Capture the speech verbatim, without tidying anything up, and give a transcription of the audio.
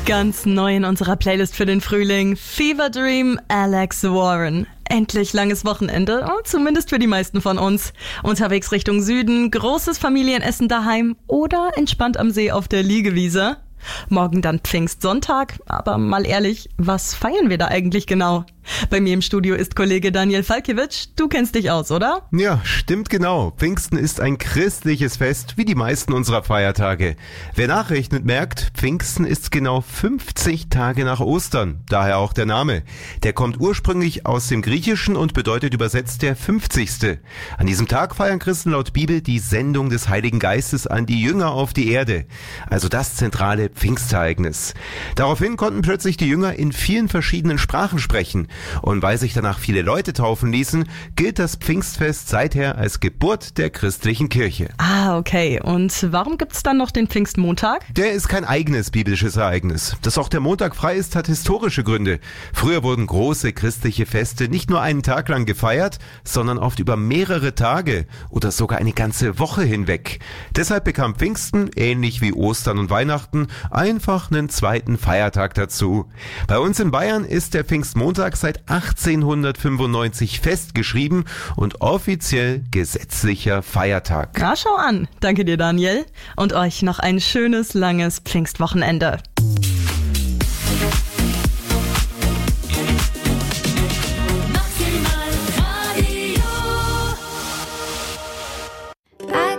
Ganz neu in unserer Playlist für den Frühling. Fever Dream, Alex Warren. Endlich langes Wochenende, zumindest für die meisten von uns. Unterwegs Richtung Süden, großes Familienessen daheim oder entspannt am See auf der Liegewiese. Morgen dann Pfingstsonntag, aber mal ehrlich, was feiern wir da eigentlich genau? Bei mir im Studio ist Kollege Daniel Falkiewicz. Du kennst dich aus, oder? Ja, stimmt genau. Pfingsten ist ein christliches Fest, wie die meisten unserer Feiertage. Wer nachrechnet, merkt, Pfingsten ist genau fünfzig Tage nach Ostern. Daher auch der Name. Der kommt ursprünglich aus dem Griechischen und bedeutet übersetzt der fünfzigste. An diesem Tag feiern Christen laut Bibel die Sendung des Heiligen Geistes an die Jünger auf die Erde. Also das zentrale Pfingstereignis. Daraufhin konnten plötzlich die Jünger in vielen verschiedenen Sprachen sprechen. Und weil sich danach viele Leute taufen ließen, gilt das Pfingstfest seither als Geburt der christlichen Kirche. Ah, okay. Und warum gibt's dann noch den Pfingstmontag? Der ist kein eigenes biblisches Ereignis. Dass auch der Montag frei ist, hat historische Gründe. Früher wurden große christliche Feste nicht nur einen Tag lang gefeiert, sondern oft über mehrere Tage oder sogar eine ganze Woche hinweg. Deshalb bekam Pfingsten, ähnlich wie Ostern und Weihnachten, einfach einen zweiten Feiertag dazu. Bei uns in Bayern ist der Pfingstmontag seit achtzehnhundertfünfundneunzig festgeschrieben und offiziell gesetzlicher Feiertag. Na, schau an. Danke dir, Daniel. Und euch noch ein schönes, langes Pfingstwochenende.